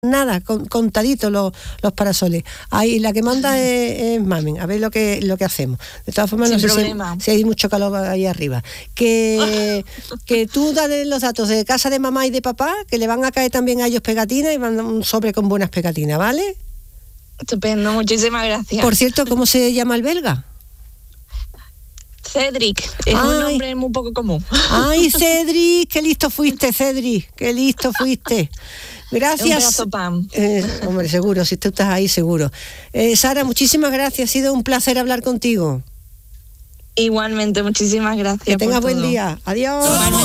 nada, contaditos los parasoles. Ahí la que manda es Mamen, a ver lo que hacemos. De todas formas, no sé si hay mucho calor ahí arriba. Que tú dale los datos de casa de mamá y de papá, que le van a caer también a ellos pegatinas y van un sobre con buenas pegatinas, ¿vale? Estupendo, muchísimas gracias. Por cierto, ¿cómo se llama el belga? Cedric, es un nombre muy poco común. Ay, Cedric, qué listo fuiste, Cedric, qué listo fuiste. Gracias. Un pedazo pan. Hombre, seguro, si tú estás ahí, seguro. Sara, muchísimas gracias, ha sido un placer hablar contigo. Igualmente, muchísimas gracias. Que tengas buen día. Adiós.